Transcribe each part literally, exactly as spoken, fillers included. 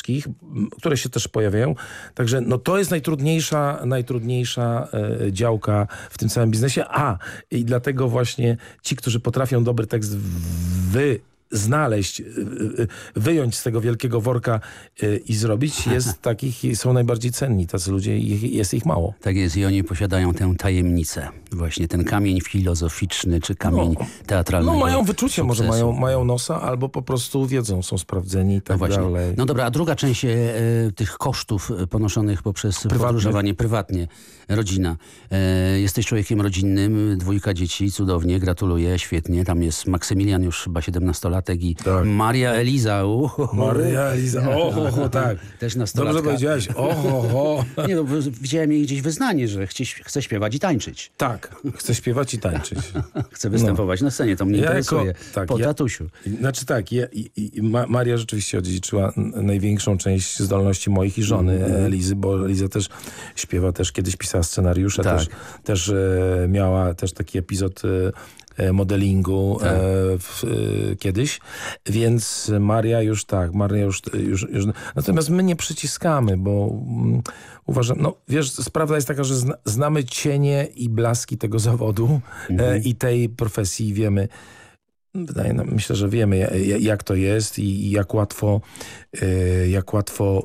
wszystkich, które się też pojawiają. Także no to jest najtrudniejsza, najtrudniejsza e, działka w tym całym biznesie. A, i dlatego właśnie ci, którzy potrafią dobry tekst wy znaleźć, wyjąć z tego wielkiego worka i zrobić, jest takich, są najbardziej cenni. Tacy ludzie, jest ich mało. Tak jest i oni posiadają tę tajemnicę. Właśnie ten kamień filozoficzny, czy kamień no, teatralny. No mają wyczucie, może mają, mają nosa, albo po prostu wiedzą, są sprawdzeni i tak no dalej. No dobra, a druga część e, tych kosztów ponoszonych poprzez prywatnie. podróżowanie prywatnie, rodzina. E, jesteś człowiekiem rodzinnym, dwójka dzieci, cudownie, gratuluję, świetnie. Tam jest Maksymilian, już chyba siedemnastolatek i tak. Maria Eliza. Uhoho. Maria Eliza, oho, tak. Też nastolatka. Dobrze powiedziałeś, oho. Nie, no, widziałem jej gdzieś wyznanie, że chce, chce śpiewać i tańczyć. Tak, chcę śpiewać i tańczyć. Chcę występować no. na scenie, to mnie ja interesuje. Jako, tak, po ja, tatusiu. Znaczy tak, ja, i, i Maria rzeczywiście odziedziczyła największą część zdolności moich i żony mm. Elizy, bo Eliza też śpiewa, też kiedyś pisała scenariusze, tak. też, też e, miała też taki epizod e, modelingu tak. e, w, e, kiedyś, więc Maria już tak, Maria już, już, już... Natomiast my nie przyciskamy, bo mm, uważam, no wiesz, sprawa jest taka, że zna, znamy cienie i blaski tego zawodu mhm. e, i tej profesji, wiemy, wydaje nam, myślę, że wiemy jak to jest i, i jak łatwo e, jak łatwo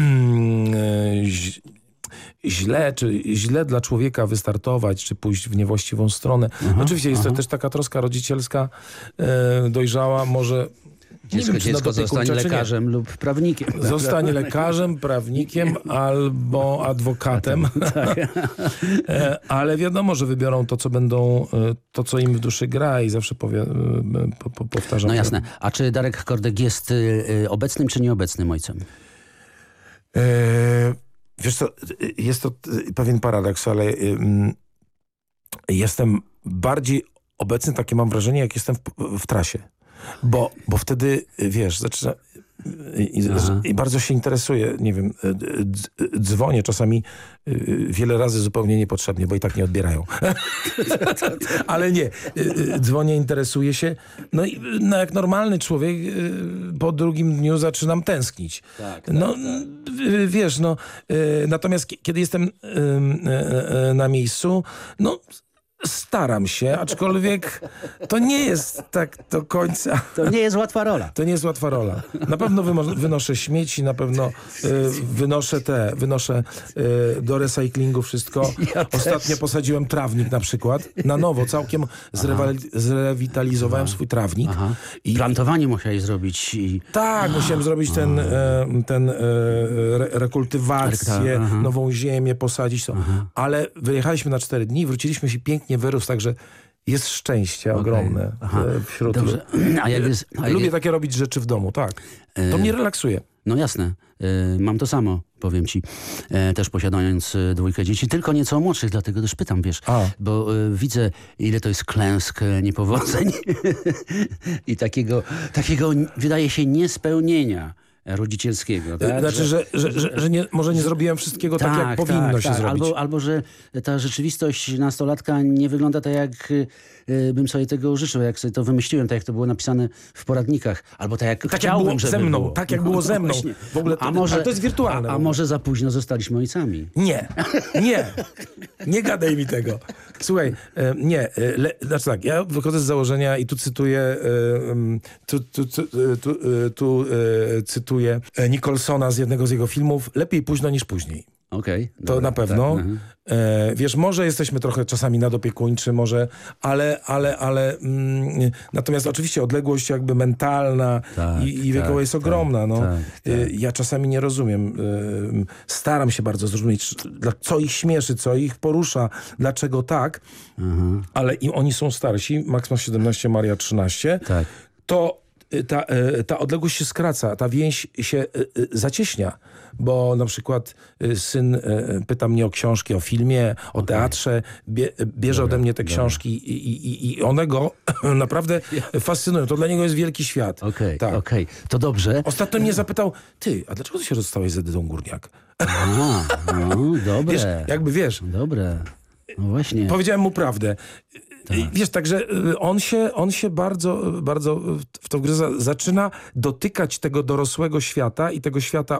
e, źle, czy źle dla człowieka wystartować, czy pójść w niewłaściwą stronę. Aha, Oczywiście jest aha. to też taka troska rodzicielska, e, dojrzała, może... Dziecko, wiem, dziecko zostanie lekarzem lub prawnikiem. Zostanie lekarzem, prawnikiem albo adwokatem. Tak. Ale wiadomo, że wybiorą to, co będą, to, co im w duszy gra i zawsze powie, po, po, powtarzam. No jasne. A czy Darek Kordek jest obecnym czy nieobecnym ojcem? E, wiesz co, jest to pewien paradoks, ale um, jestem bardziej obecny, takie mam wrażenie, jak jestem w, w trasie. Bo, bo wtedy, wiesz, zaczyna... I, I bardzo się interesuję, nie wiem, dzwonię czasami wiele razy zupełnie niepotrzebnie, bo i tak nie odbierają. Ale nie, dzwonię, interesuję się. No i no jak normalny człowiek po drugim dniu zaczynam tęsknić. Tak, tak, no tak. Wiesz, no natomiast kiedy jestem na miejscu, no staram się, aczkolwiek to nie jest tak do końca. To nie jest łatwa rola. To nie jest łatwa rola. Na pewno wynoszę śmieci, na pewno y, wynoszę te, wynoszę y, do recyklingu wszystko. Ja Ostatnio też. posadziłem trawnik na przykład. Na nowo, całkiem zrewitalizowałem Aha. swój trawnik. Aha. I plantowanie musiałeś zrobić. I... Tak, musiałem zrobić ten, y, ten y, re rekultywację, Aha. nową ziemię, posadzić to. Aha. Ale wyjechaliśmy na cztery dni, wróciliśmy się pięknie wyrósł, także jest szczęście okay. ogromne Aha. wśród... Dobrze. A jak jest, a Lubię jak... takie robić rzeczy w domu, tak. To e... mnie relaksuje. No jasne. E, mam to samo, powiem ci. E, też posiadając e, dwójkę dzieci, tylko nieco młodszych, dlatego też pytam, wiesz. A. Bo e, widzę, ile to jest klęsk, e, niepowodzeń i takiego, takiego, wydaje się, niespełnienia rodzicielskiego. Tak? Znaczy, że, że, że, że nie, może nie zrobiłem wszystkiego tak, tak jak powinno tak, się tak. zrobić. Albo, albo, że ta rzeczywistość nastolatka nie wygląda tak, jak y, bym sobie tego życzył, jak sobie to wymyśliłem, tak jak to było napisane w poradnikach. Albo tak jak tak chciałbym, jak było ze mną, było. Tak jak było ze mną. W ogóle to, a może, to jest wirtualne. A, a może za późno zostaliśmy ojcami? Nie, nie. Nie gadaj mi tego. Słuchaj, e, nie. E, le, znaczy tak, ja wychodzę z założenia i tu cytuję e, tu, tu, tu, tu, tu e, cytuję Nicholsona z jednego z jego filmów. Lepiej późno niż później. Okej. Okay, to dobra, na pewno. Tak, e, wiesz, może jesteśmy trochę czasami nadopiekuńczy, może, ale, ale, ale mm, natomiast oczywiście odległość jakby mentalna tak, i, i wiekowa tak, jest ogromna. Tak, no. tak, tak. E, ja czasami nie rozumiem. E, staram się bardzo zrozumieć, co ich śmieszy, co ich porusza, dlaczego tak, mhm. ale i oni są starsi. Max ma siedemnaście, Maria trzynaście. Tak. To Ta, ta odległość się skraca, ta więź się zacieśnia, bo na przykład syn pyta mnie o książki, o filmie, o okay. teatrze, bie, bierze dobra, ode mnie te dobra. książki i, i, i one go naprawdę fascynują. To dla niego jest wielki świat. Okej, okay, tak. okej. Okay. To dobrze. Ostatnio mnie zapytał, ty, a dlaczego ty się rozstałeś z Edytą Górniak? Aha, no, dobre. Wiesz, jakby wiesz. Dobre. No właśnie. Powiedziałem mu prawdę. Tak. Wiesz, także on się, on się bardzo, bardzo w to wgryza, zaczyna dotykać tego dorosłego świata i tego świata